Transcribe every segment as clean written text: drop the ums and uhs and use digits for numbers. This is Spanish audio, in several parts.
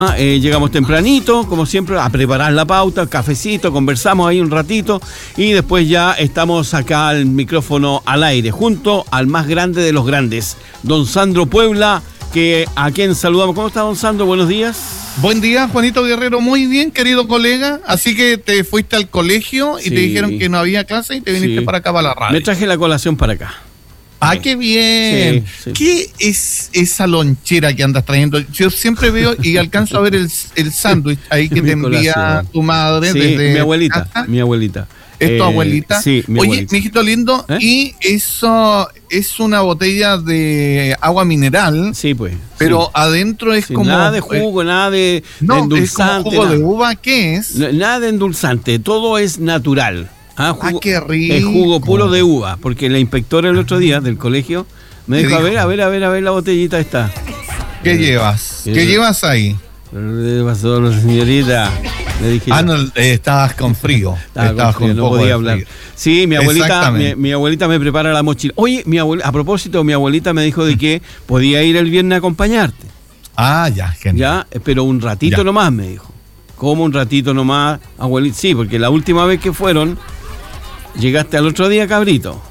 Llegamos tempranito, como siempre, a preparar la pauta, cafecito, conversamos ahí un ratito y después ya estamos acá al micrófono al aire, junto al más grande de los grandes, don Sandro Puebla, a quien saludamos. ¿Cómo está, don Sandro? Buenos días. Buen día, Juanito Guerrero. Muy bien, querido colega. Así que te fuiste al colegio y te dijeron que no había clase y te viniste para acá, para la radio. Me traje la colación para acá. ¡Ah, qué bien! Sí. ¿Qué es esa lonchera que andas trayendo? Yo siempre veo y alcanzo a ver el sándwich ahí que te envía tu madre desde mi abuelita. casa. Mi abuelita. ¿Es tu abuelita? Sí, mi abuelita. Oye, mijito lindo, y eso es una botella de agua mineral. Sí, pues. Pero adentro es como... Nada de jugo, nada de endulzante. ¿Es como jugo de uva? ¿Qué es? Nada de endulzante, todo es natural. Qué rico. Es jugo puro de uva, porque la inspectora el otro día del colegio me dijo, a ver la botellita esta. ¿Qué llevas? ¿Qué llevas ahí? ¿Qué pasó, señorita? Le dije, no, estabas con frío. Estabas con frío, no podía hablar. Frío. Sí, mi abuelita me prepara la mochila. Oye, a propósito, mi abuelita me dijo de que podía ir el viernes a acompañarte. Ya, genial. Ya, pero un ratito nomás, me dijo. ¿Cómo un ratito nomás, abuelita? Sí, porque la última vez que fueron, llegaste al otro día, cabrito.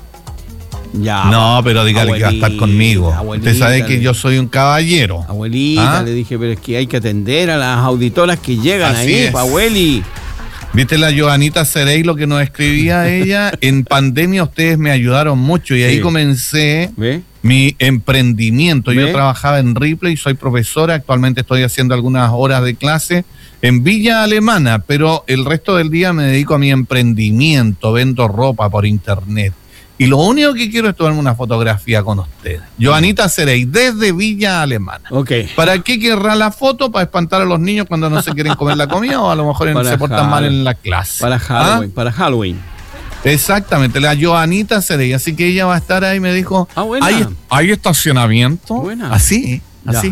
Ya. No, pero dígale que va a estar conmigo. Usted sabe que yo soy un caballero. Abuelita, le dije, pero es que hay que atender a las auditoras que llegan ahí, abueli. ¿Viste la Joanita Cerey lo que nos escribía ella? En pandemia ustedes me ayudaron mucho y ahí comencé mi emprendimiento. Yo trabajaba en Ripley, soy profesora, actualmente estoy haciendo algunas horas de clase en Villa Alemana, pero el resto del día me dedico a mi emprendimiento, vendo ropa por internet. Y lo único que quiero es tomarme una fotografía con ustedes. Joanita Cerey, desde Villa Alemana. ¿Para qué querrá la foto? ¿Para espantar a los niños cuando no se quieren comer la comida o a lo mejor se portan mal en la clase? Para Halloween. Exactamente, la Joanita Cerey. Así que ella va a estar ahí, me dijo, ¿hay estacionamiento? Buena. Así.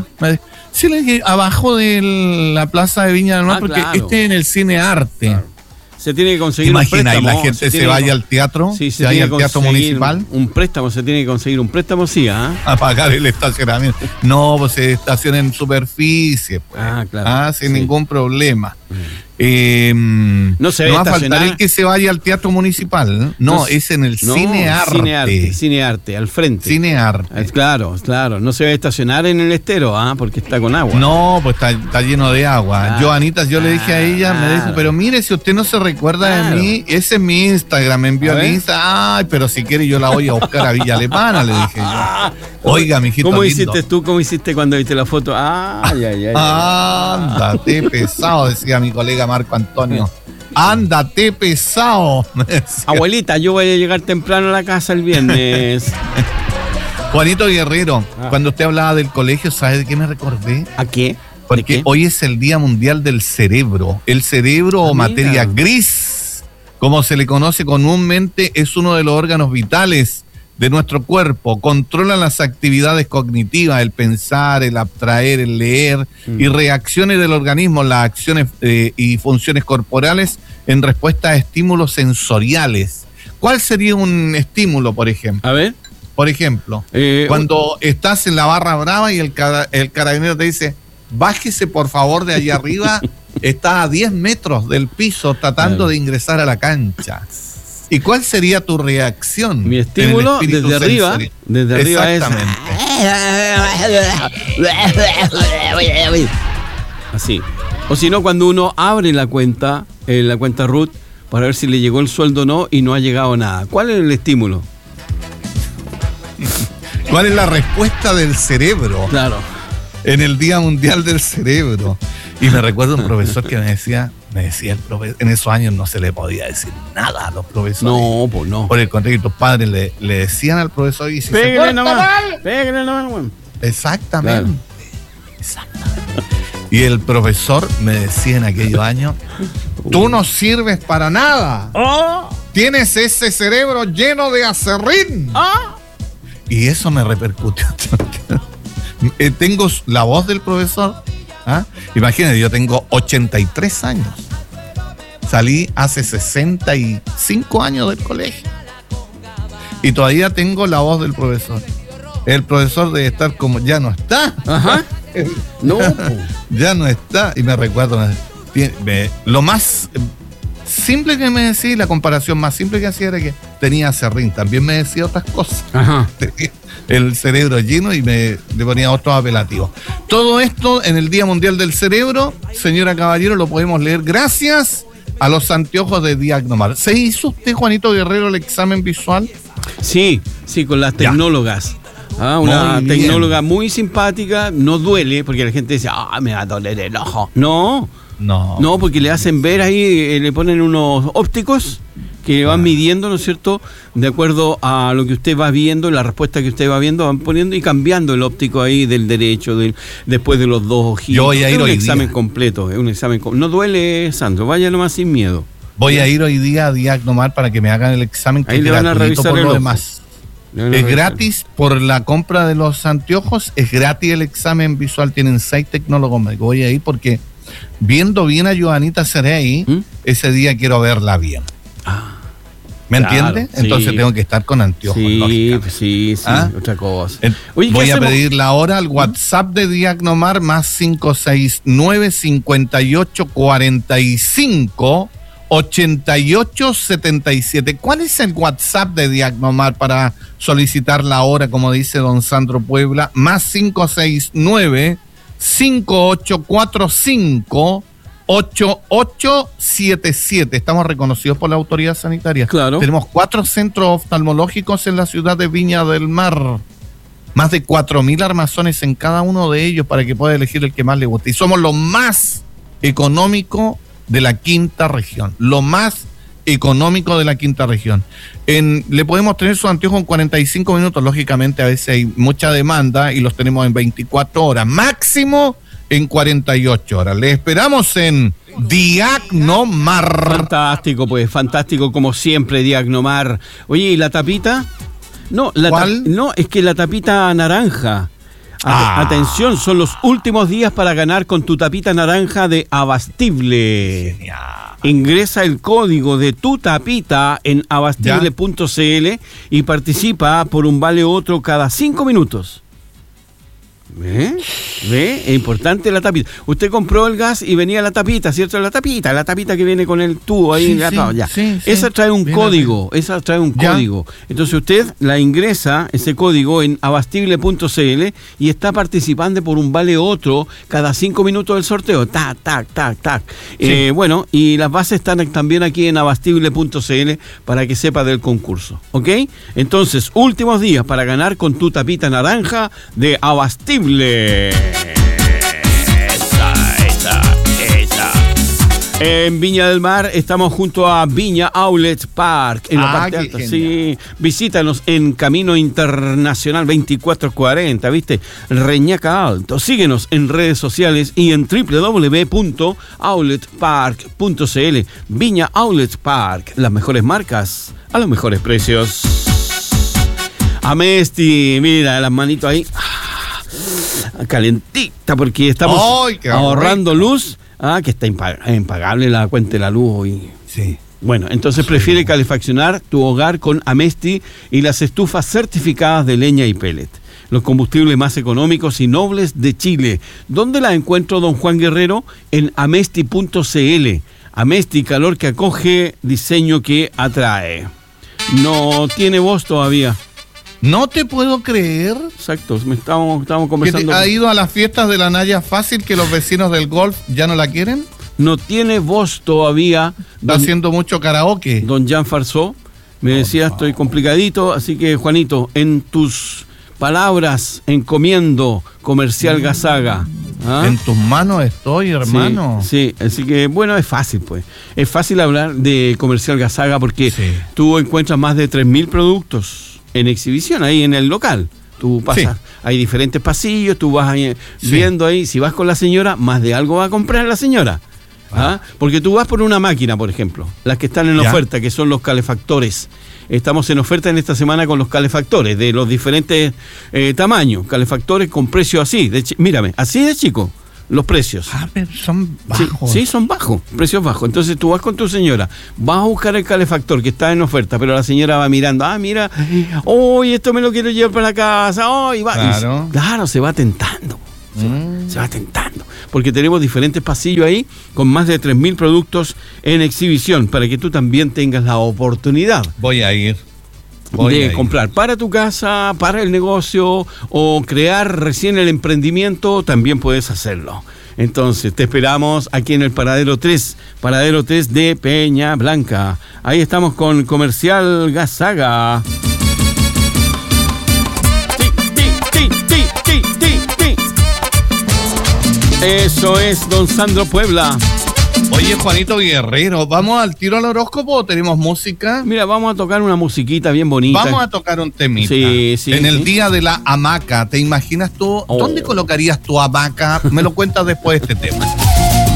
Sí, le dije, abajo de la plaza de Viña del Mar, porque este es en el Cine Arte. Claro. Se tiene que conseguir un préstamo. La gente se vaya al teatro, se vaya al teatro municipal. Un préstamo, se tiene que conseguir un préstamo, sí, a pagar el estacionamiento. No, pues se estaciona en superficie, pues. Claro. Sin ningún problema. No se va a faltar el que se vaya al teatro municipal. No, es en el Cine Arte. Cine Arte, al frente. Cine Arte. Claro. No se va a estacionar en el estero, porque está con agua. No, pues está lleno de agua. Joanita, yo le dije a ella, me dijo, pero mire, si usted no se recuerda de mí, ese es mi Instagram, me envió el Insta. Ay, pero si quiere yo la voy a buscar a Villa Alemana, le dije yo. Oiga, mijito ¿Cómo lindo. hiciste tú? ¿Cómo hiciste cuando viste la foto? Ándate pesado, decía mi colega Marco Antonio. Ándate pesado. Abuelita, yo voy a llegar temprano a la casa el viernes. Juanito Guerrero, cuando usted hablaba del colegio, ¿sabe de qué me recordé? ¿A qué? Porque hoy es el Día Mundial del Cerebro. El cerebro o materia gris, como se le conoce comúnmente, es uno de los órganos vitales de nuestro cuerpo. Controla las actividades cognitivas, el pensar, el abstraer, el leer y reacciones del organismo, las acciones y funciones corporales en respuesta a estímulos sensoriales. ¿Cuál sería un estímulo, por ejemplo? A ver. Por ejemplo, cuando estás en la barra brava y el carabinero te dice, bájese por favor de allá arriba, está a 10 metros del piso tratando de ingresar a la cancha. ¿Y cuál sería tu reacción? Mi estímulo desde arriba. Desde arriba es. Así. O si no, cuando uno abre la cuenta RUT para ver si le llegó el sueldo o no y no ha llegado nada. ¿Cuál es el estímulo? ¿Cuál es la respuesta del cerebro? Claro. En el Día Mundial del Cerebro. Y me recuerdo un profesor que me decía el profesor, en esos años no se le podía decir nada a los profesores. No, pues no. Por el contrario, tus padres le decían al profesor y si pégale nomás. Exactamente. Claro. Exactamente. Y el profesor me decía en aquellos años, tú no sirves para nada. Tienes ese cerebro lleno de aserrín. Y eso me repercutió. Tengo la voz del profesor. Imagínate, yo tengo 83 años. Salí hace 65 años del colegio. Y todavía tengo la voz del profesor. El profesor debe estar como ya no está. No. Ya no está. Y me recuerdo, lo más simple que me decía, la comparación más simple que hacía era que tenía acerrín. También me decía otras cosas. Ajá. El cerebro lleno y le ponía otros apelativos. Todo esto en el Día Mundial del Cerebro, señora Caballero, lo podemos leer gracias a los anteojos de Diagnomar. ¿Se hizo usted, Juanito Guerrero, el examen visual? Sí, con las tecnólogas. Una tecnóloga muy simpática, no duele, porque la gente dice, me va a doler el ojo. No, porque le hacen ver ahí, le ponen unos ópticos que van midiendo, ¿no es cierto?, de acuerdo a lo que usted va viendo, la respuesta que usted va viendo, van poniendo y cambiando el óptico ahí del derecho, después de los dos ojitos. Yo voy a ir es un hoy examen día. completo, es un examen no duele, Sandro, vaya nomás sin miedo. Voy a ir hoy día a Diagnomar para que me hagan el examen, que ahí es le van a gratuito revisar por el lo ojo. demás. Es gratis por la compra de los anteojos, es gratis el examen visual, tienen 6 tecnólogos médicos. Voy a ir porque viendo bien a Johanita Cerey, ese día quiero verla bien. ¿Me entiende? Sí. Entonces tengo que estar con anteojos. Sí, otra cosa. Oye, voy a pedirle ahora al WhatsApp de Diagnomar más 569-5845-8877. ¿Cuál es el WhatsApp de Diagnomar para solicitar la hora, como dice don Sandro Puebla? Más 569-5845-8877. Estamos reconocidos por la autoridad sanitaria. Claro. Tenemos 4 centros oftalmológicos en la ciudad de Viña del Mar. Más de 4.000 armazones en cada uno de ellos para que pueda elegir el que más le guste. Y somos lo más económico de la quinta región. Lo más económico de la quinta región. Le podemos tener sus anteojos en 45 minutos. Lógicamente, a veces hay mucha demanda y los tenemos en 24 horas. Máximo en 48 horas. Le esperamos en Diagnomar. Fantástico, pues, fantástico como siempre, Diagnomar. Oye, ¿y la tapita? No, ¿Cuál? No, es que la tapita naranja. Atención, son los últimos días para ganar con tu tapita naranja de Abastible. Genial. Ingresa el código de tu tapita en abastible.cl y participa por un vale otro cada 5 minutos. ¿Ve? Es importante la tapita. Usted compró el gas y venía la tapita, ¿cierto? La tapita que viene con el tubo ahí. Sí. Esa trae un código, código. Entonces usted la ingresa, ese código, en abastible.cl y está participando por un vale otro cada 5 minutos del sorteo. Tac. Sí. Bueno, y las bases están también aquí en abastible.cl para que sepa del concurso, ¿ok? Entonces, últimos días para ganar con tu tapita naranja de Abastible. Esa. En Viña del Mar estamos junto a Viña Outlet Park en la parte alta. Sí, visítanos en Camino Internacional 2440, ¿viste? Reñaca Alto. Síguenos en redes sociales y en www.outletpark.cl. Viña Outlet Park, las mejores marcas a los mejores precios. Amesti, mira las manitos ahí. Calentita, porque estamos ahorrando luz, que está impagable la cuenta de la luz hoy. Sí. Bueno, entonces prefiere calefaccionar tu hogar con Amesti y las estufas certificadas de leña y pellet. Los combustibles más económicos y nobles de Chile. ¿Dónde la encuentro, don Juan Guerrero? En amesti.cl. Amesti, calor que acoge, diseño que atrae. No tiene voz todavía. No te puedo creer. Exacto, estamos conversando. ¿Ha ido a las fiestas de la Naya Fácil que los vecinos del golf ya no la quieren? No tiene voz todavía. Está haciendo mucho karaoke. Don Jan Farsó me decía, estoy complicadito, así que, Juanito, en tus palabras encomiendo Comercial Gazaga. En tus manos estoy, hermano. Sí, así que, bueno, es fácil, pues. Es fácil hablar de Comercial Gazaga porque tú encuentras más de 3.000 productos en exhibición ahí en el local. Tú pasas, hay diferentes pasillos, tú vas ahí, viendo ahí, si vas con la señora, más de algo va a comprar la señora. Porque tú vas por una máquina, por ejemplo, las que están en oferta, que son los calefactores. Estamos en oferta en esta semana con los calefactores de los diferentes tamaños, calefactores con precio así, mírame, así de chico. Los precios. Pero son bajos. Sí, son bajos, precios bajos. Entonces tú vas con tu señora, vas a buscar el calefactor que está en oferta, pero la señora va mirando, mira, esto me lo quiero llevar para la casa, va. Claro. Claro, se va tentando. Se va tentando. Porque tenemos diferentes pasillos ahí con más de 3.000 productos en exhibición para que tú también tengas la oportunidad. Voy a ir. De comprar para tu casa, para el negocio o crear recién el emprendimiento, también puedes hacerlo. Entonces, te esperamos aquí en el Paradero 3 de Peña Blanca. Ahí estamos con Comercial Gazaga. Eso es, don Sandro Puebla. Oye, Juanito Guerrero, ¿vamos al tiro al horóscopo o tenemos música? Mira, vamos a tocar una musiquita bien bonita. Vamos a tocar un temita. Sí, en el día de la hamaca, ¿te imaginas tú? ¿Dónde colocarías tu hamaca? Me lo cuentas después de este tema.